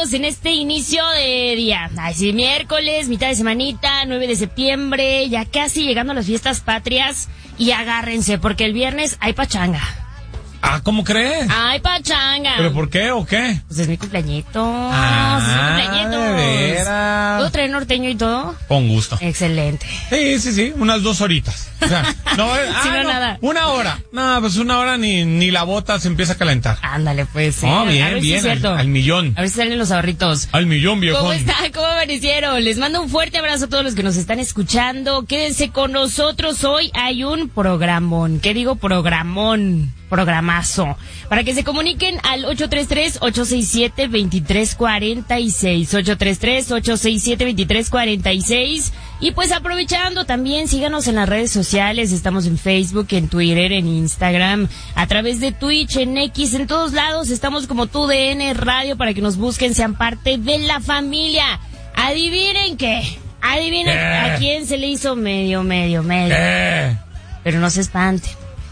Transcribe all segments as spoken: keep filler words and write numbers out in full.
todos en este inicio de día. Así, miércoles, mitad de semanita, nueve de septiembre, ya casi llegando a las fiestas patrias. Y agárrense, porque el viernes hay pachanga. Ah, ¿cómo crees? Hay pachanga. ¿Pero por qué o qué? Pues es mi cumpleañito. Ah, es mi cumpleañito. de veras. ¿Puedo traer norteño y todo? Con gusto. Excelente. Sí, sí, sí, unas dos horitas. O sea, no, ah, Si no, no, nada. Una hora. No, pues una hora ni, ni la bota se empieza a calentar. Ándale, pues. Sí. Oh, A bien, ver si bien, es cierto. al, al millón. A ver si salen los ahorritos. Al millón, viejo. ¿Cómo están? ¿Cómo amanecieron? Les mando un fuerte abrazo a todos los que nos están escuchando. Quédense con nosotros. Hoy hay un programón. ¿Qué digo? Programón. Programazo. Para que se comuniquen al ocho tres tres, ocho seis siete, dos tres cuatro seis. ocho tres tres, ocho seis siete, dos tres cuatro seis. Y pues aprovechando también, síganos en las redes sociales. Estamos en Facebook, en Twitter, en Instagram, a través de Twitch, en X, en todos lados. Estamos como Tu D N Radio para que nos busquen, sean parte de la familia. Adivinen qué. Adivinen ¿Qué? a quién se le hizo medio, medio, medio. Eh. Pero no se espante.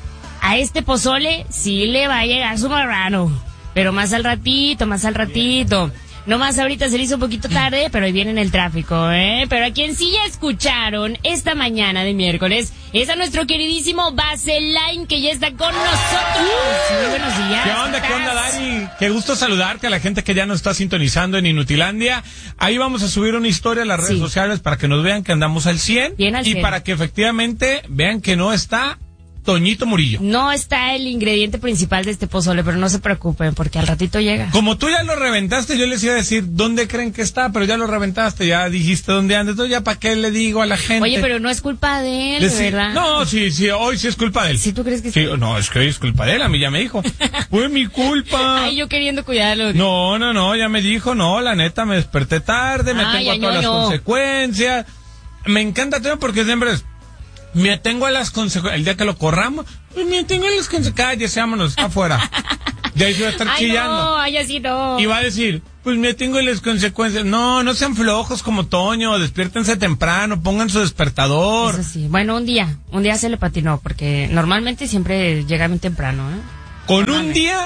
A este pozole sí le va a llegar su marrano. Pero más al ratito, más al ratito. No más ahorita se le hizo un poquito tarde, pero ahí viene en el tráfico, ¿eh? Pero a quien sí ya escucharon esta mañana de miércoles es a nuestro queridísimo Vaseline, que ya está con nosotros. Muy buenos días. ¿Qué onda, qué onda, Dani? Qué gusto saludarte a la gente que ya nos está sintonizando en Inutilandia. Ahí vamos a subir una historia a las redes Sí. sociales para que nos vean que andamos al cien. Bien al y cien. para que efectivamente vean que no está Toñito Murillo. No está el ingrediente principal de este pozole, pero no se preocupen, porque al ratito llega. Como tú ya lo reventaste, yo les iba a decir dónde creen que está, pero ya lo reventaste, ya dijiste dónde anda, entonces ya para qué le digo a la gente. Oye, pero no es culpa de él, Decir- ¿verdad? No, sí, sí, hoy sí es culpa de él. ¿Sí tú crees que Sí, sí? no, es que hoy es culpa de él, a mí ya me dijo. Fue mi culpa. Ay, yo queriendo cuidarlo. No, no, no, ya me dijo, no, la neta, me desperté tarde, me Ay, tengo a todas las ñoño. consecuencias. Me encanta todo porque siempre es, me atengo a las consecuencias. El día que lo corramos, pues me atengo a las consecuencias. Cállese, vámonos, está afuera. Ya ahí se va a estar Ay, chillando. no, ay, así no. Y va a decir, pues me atengo a las consecuencias. No, no sean flojos como Toño, despiértense temprano, pongan su despertador. Eso sí. Bueno, un día, un día se le patinó, porque normalmente siempre llega muy temprano, ¿eh? Con un día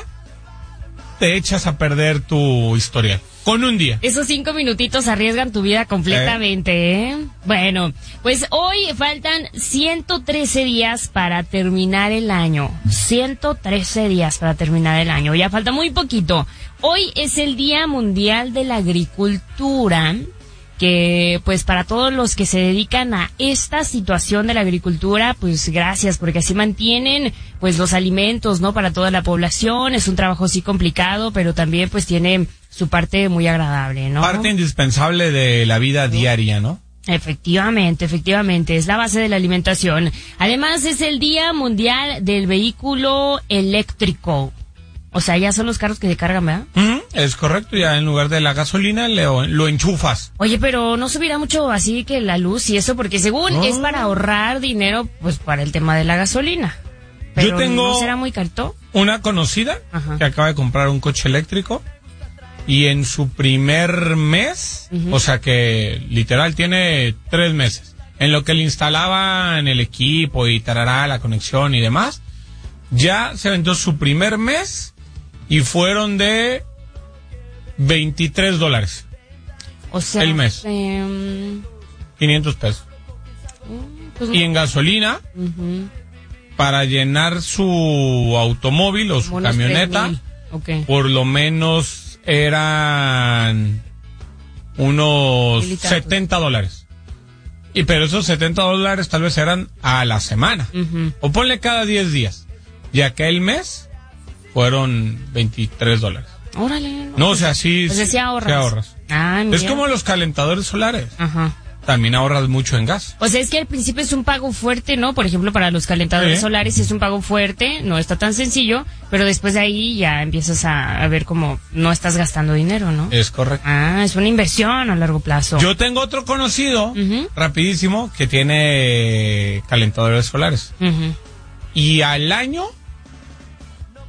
te echas a perder tu historial. Con un día. Esos cinco minutitos arriesgan tu vida completamente, ¿eh? Bueno, pues hoy faltan ciento trece días para terminar el año. ciento trece días para terminar el año. Ya falta muy poquito. Hoy es el Día Mundial de la Agricultura, que pues para todos los que se dedican a esta situación de la agricultura, pues gracias, porque así mantienen pues los alimentos, ¿no? Para toda la población. Es un trabajo sí complicado, pero también pues tiene su parte muy agradable, ¿no? Parte indispensable de la vida diaria, ¿no? Efectivamente, efectivamente, es la base de la alimentación. Además es el Día Mundial del Vehículo Eléctrico. O sea, ya son los carros que se cargan, ¿verdad? Ujú, es correcto, ya en lugar de la gasolina lo, lo enchufas. Oye, pero no subirá mucho así que la luz y eso, porque según No. es para ahorrar dinero, pues para el tema de la gasolina. Pero Yo tengo- ¿no será muy carto? Una conocida Ajá. que acaba de comprar un coche eléctrico y en su primer mes, Ujú. o sea que literal tiene tres meses, en lo que le instalaban el equipo y tarará, la conexión y demás, ya se vendió su primer mes y fueron de veintitrés dólares, O sea, El mes. em, quinientos pesos. pues, Y en gasolina, ujú, para llenar su automóvil o su como unos camioneta, tres mil. Ok. por lo menos eran unos Mil y tantos. setenta dólares. Y pero esos setenta dólares tal vez eran a la semana. Ujú. O ponle cada diez días. Y aquel mes fueron veintitrés dólares. Órale. No, o sea, sí, Pues sí ahorras. sí ahorras. Ah, mira. Es como los calentadores solares. Ajá. También ahorras mucho en gas. O sea, es que al principio es un pago fuerte, ¿no? Por ejemplo, para los calentadores Sí. solares es un pago fuerte, no está tan sencillo, pero después de ahí ya empiezas a, a ver cómo no estás gastando dinero, ¿no? Es correcto. Ah, es una inversión a largo plazo. Yo tengo otro conocido, Ujú. rapidísimo, que tiene calentadores solares. Ujú. Y al año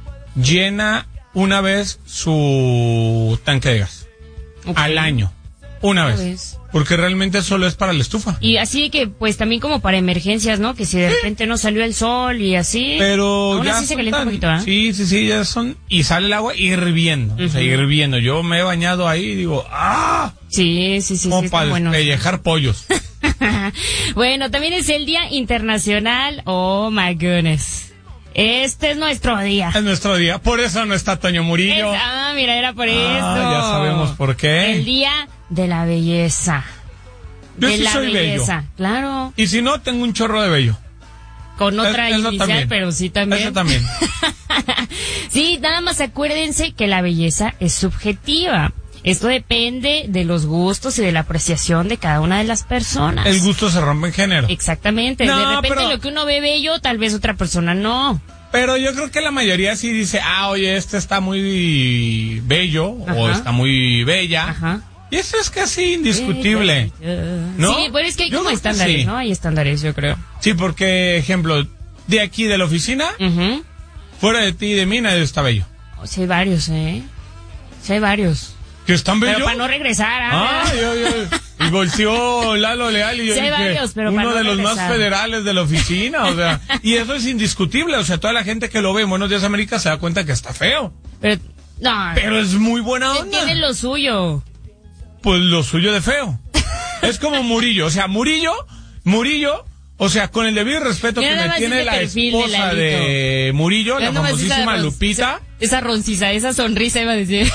llena una vez su tanque de gas. Ok. Al año. Una, Una vez. vez. Porque realmente solo es para la estufa. Y así que, pues, también como para emergencias, ¿no? Que si de repente no salió el sol y así. Pero aún ya así se son calienta tan- un poquito, ¿ah? Sí, sí, sí, ya son... Y sale el agua hirviendo. O sea, Ujú. hirviendo. Yo me he bañado ahí y digo, ¡ah! Sí, sí, sí, sí, Como está para bueno. despellejar pollos. Bueno, también es el Día Internacional. Oh, my goodness. Este es nuestro día. Es nuestro día. Por eso no está Toño Murillo. Es- ah, mira, era por Ah, eso. ya sabemos por qué. El Día de la Belleza. Yo de sí la soy belleza, bello. claro. Y si no, tengo un chorro de vello. Con otra Es- eso inicial, también. pero sí también. Eso también. Sí, nada más acuérdense que la belleza es subjetiva. Esto depende de los gustos y de la apreciación de cada una de las personas. El gusto se rompe en género. Exactamente. No, de repente pero- lo que uno ve bello, tal vez otra persona no. Pero yo creo que la mayoría sí dice, ah, oye, este está muy bello o Ajá. está muy bella. Ajá. Y eso es casi indiscutible. ¿No? Sí, pero es que hay Yo como creo que estándares, sí. ¿no? Hay estándares, yo creo. Sí, porque, ejemplo, de aquí de la oficina, Ujú. fuera de ti y de mí, nadie está bello. Oh, sí hay varios, ¿eh? Sí hay varios. ¿Que están bellos? Pero para no regresar, ¿ah? Ah, yo, yo, y volteó Lalo Leal y yo Sí hay dije, varios, pero uno para no de los más regresar. federales de la oficina, o sea, y eso es indiscutible, o sea, toda la gente que lo ve en Buenos Días América se da cuenta que está feo, Pero, no, pero es muy buena que onda. tiene lo suyo. Pues lo suyo de feo. Es como Murillo, o sea, Murillo, Murillo, o sea, con el debido respeto Mira que nada me más tiene ese la perfil de esposa Lalito. de Murillo, la Mira nomás esa famosísima ron- Lupita. Esa, esa roncisa, esa sonrisa iba a decir.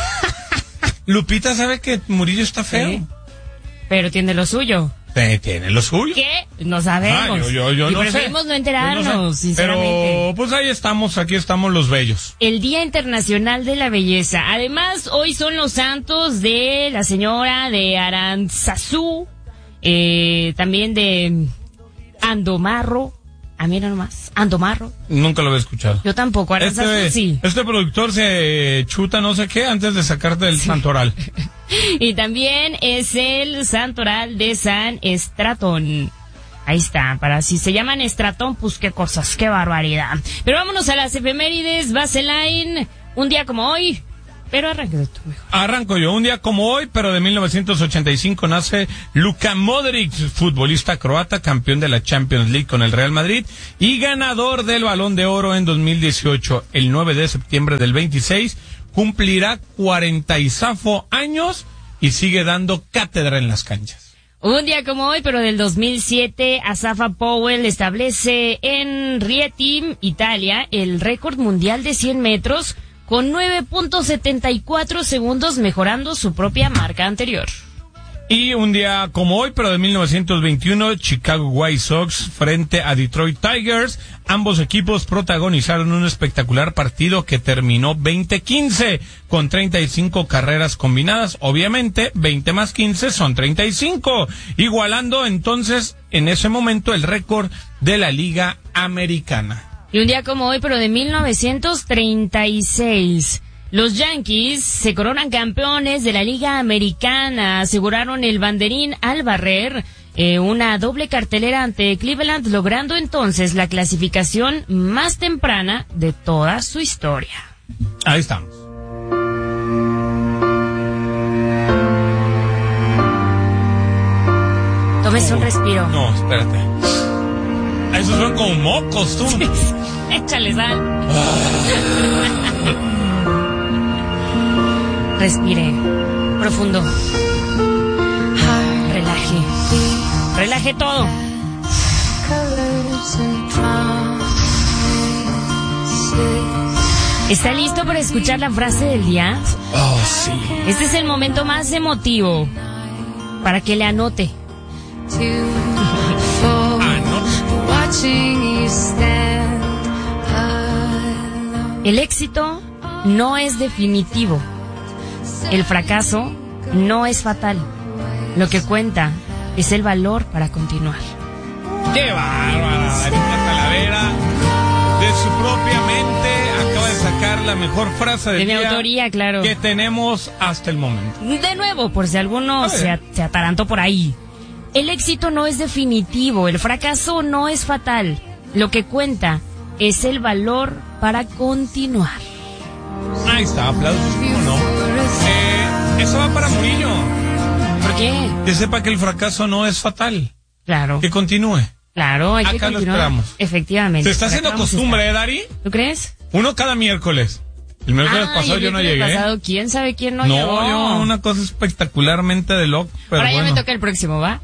Lupita sabe que Murillo está feo. Sí. Pero tiene lo suyo. Eh, Tiene lo suyo. ¿Qué? No sabemos. Ah, yo, yo, yo y no sé. preferimos no Yo enterarnos, no sé. sinceramente. Pero pues ahí estamos, aquí estamos los bellos. El Día Internacional de la Belleza. Además, hoy son los santos de la señora de Aranzazú, eh, también de Andomarro. Ah, mira nomás, Andomarro. Nunca lo había escuchado. Yo tampoco, Aranzazú Este, sí. este productor se chuta no sé qué antes de sacarte del santoral. Y también es el santoral de San Estratón. Ahí está, para si se llaman Estratón, pues qué cosas, qué barbaridad. Pero vámonos a las efemérides, Vaseline, un día como hoy, pero arranque de tú mejor. Arranco yo, un día como hoy, pero de mil novecientos ochenta y cinco nace Luka Modric, futbolista croata, campeón de la Champions League con el Real Madrid y ganador del Balón de Oro en dos mil dieciocho. El nueve de septiembre del veintiséis cumplirá cuarenta y zafo años y sigue dando cátedra en las canchas. Un día como hoy, pero del dos mil siete, Asafa Powell establece en Rieti, Italia, el récord mundial de cien metros con nueve punto setenta y cuatro segundos, mejorando su propia marca anterior. Y un día como hoy, pero de mil novecientos veintiuno, Chicago White Sox frente a Detroit Tigers. Ambos equipos protagonizaron un espectacular partido que terminó veinte quince con treinta y cinco carreras combinadas. Obviamente, veinte más quince son treinta y cinco, igualando entonces en ese momento el récord de la Liga Americana. Y un día como hoy, pero de mil novecientos treinta y seis, los Yankees se coronan campeones de la Liga Americana, aseguraron el banderín al barrer eh, una doble cartelera ante Cleveland, logrando entonces la clasificación más temprana de toda su historia. Ahí estamos. Tómese un respiro. No, espérate. Esos son como mocos, tú. Échale sal. Respire. Profundo. Relaje. Relaje todo. ¿Está listo para escuchar la frase del día? Oh, sí. Este es el momento más emotivo para que le anote. Ah, no. El éxito no es definitivo. El fracaso no es fatal. Lo que cuenta es el valor para continuar. ¡Qué bárbara! Anita Talavera, de su propia mente, acaba de sacar la mejor frase del De mi día autoría, claro. que tenemos hasta el momento. De nuevo, por si alguno A ver. se, a- se atarantó por ahí. El éxito no es definitivo, el fracaso no es fatal. Lo que cuenta es el valor para continuar. Ahí está, aplausos, ¿cómo no? Eh, eso va para Murillo. ¿Por qué? Que sepa que el fracaso no es fatal. Claro. Que continúe. Claro, hay que Acá lo continuar. esperamos. Efectivamente. Se está haciendo costumbre, ¿eh, Dari? ¿Tú crees? Uno cada miércoles. El miércoles Ah, pasado y el yo no miércoles llegué. pasado, ¿quién sabe quién no, No, llegó? yo una cosa espectacularmente de loco, pero Ahora bueno. ya me toca el próximo, ¿va?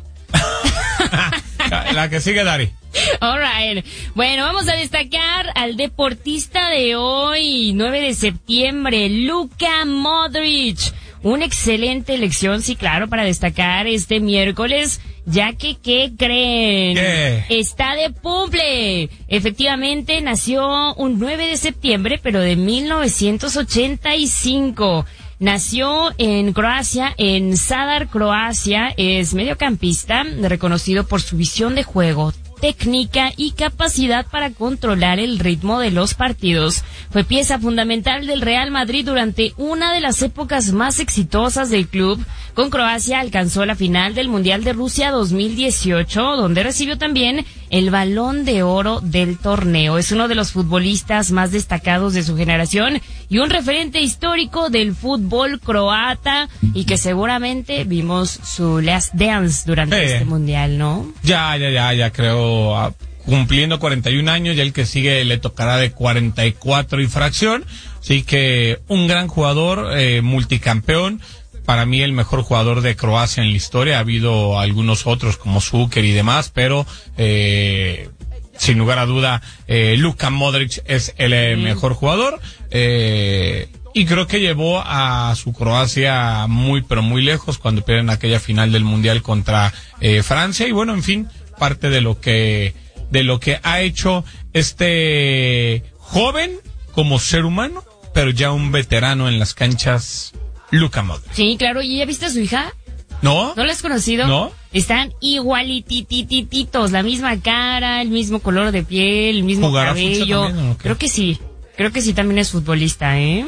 la, la que sigue, Dari. All right. Bueno, vamos a destacar al deportista de hoy, nueve de septiembre, Luka Modric. Una excelente elección, sí, claro, para destacar este miércoles, ya que, ¿qué creen? ¿Qué? Está de cumple. Efectivamente, nació un nueve de septiembre, pero de mil novecientos ochenta y cinco. Nació en Croacia, en Zadar, Croacia. Es mediocampista, reconocido por su visión de juego, técnica y capacidad para controlar el ritmo de los partidos. Fue pieza fundamental del Real Madrid durante una de las épocas más exitosas del club. Con Croacia alcanzó la final del Mundial de Rusia dos mil dieciocho, donde recibió también el Balón de Oro del torneo. Es uno de los futbolistas más destacados de su generación y un referente histórico del fútbol croata, y que seguramente vimos su Last Dance durante Sí. este Mundial, ¿no? Ya, ya, ya, ya creo, ah, cumpliendo cuarenta y un años, ya el que sigue le tocará de cuarenta y cuatro y fracción. Así que un gran jugador, eh, multicampeón. Para mí el mejor jugador de Croacia en la historia. Ha habido algunos otros como Zucker y demás, pero eh, sin lugar a duda, eh, Luka Modric es el eh, mejor jugador. Eh, y creo que llevó a su Croacia muy, pero muy lejos cuando pierden aquella final del Mundial contra eh, Francia. Y bueno, en fin, parte de lo que, de lo que ha hecho este joven como ser humano, pero ya un veterano en las canchas, Luka Modric. Sí, claro. ¿Y ya viste a su hija? ¿No? ¿No la has conocido? No. Están igualititititos, la misma cara, el mismo color de piel, el mismo ¿Jugará futsal cabello. también, o qué? Creo que sí. Creo que sí también es futbolista, ¿eh?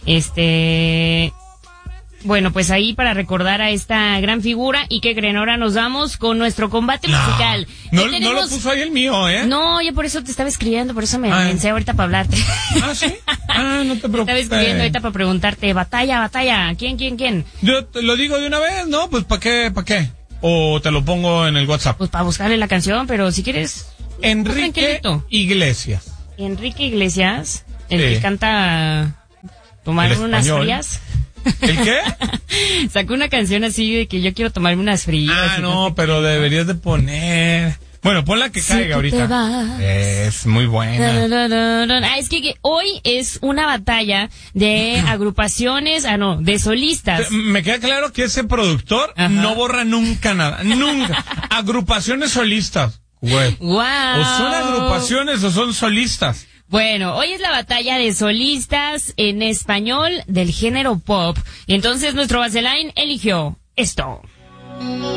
Este... Bueno, pues ahí para recordar a esta gran figura. ¿Y qué creen? Ahora nos vamos con nuestro combate No. musical. No, ¿Qué no tenemos? lo puso ahí el mío, ¿eh? No, yo por eso te estaba escribiendo, por eso me Ah. pensé ahorita para hablarte. Ah, ¿sí? Ah, no te Te estaba preocupes. escribiendo ahorita para preguntarte, batalla, batalla, ¿quién, quién, quién? Yo te lo digo de una vez, ¿no? Pues ¿para qué? ¿Para qué? O te lo pongo en el WhatsApp. Pues para buscarle la canción, pero si quieres... Enrique tranquilito. Iglesias. Enrique Iglesias, el Sí. que canta Tomar El unas español. frías. ¿El qué? Sacó una canción así de que yo quiero tomarme unas frías. Ah, y no, sé pero qué. deberías de poner... Bueno, pon la que Si caiga tú te ahorita. vas. Es muy buena. Ah, es que, que hoy es una batalla de agrupaciones, ah no, de solistas. Me queda claro que ese productor Ajá. no borra nunca nada. Nunca. Agrupaciones solistas. Güey. ¡Wow! O son agrupaciones o son solistas. Bueno, hoy es la batalla de solistas en español del género pop. Y entonces nuestro Vaseline eligió esto.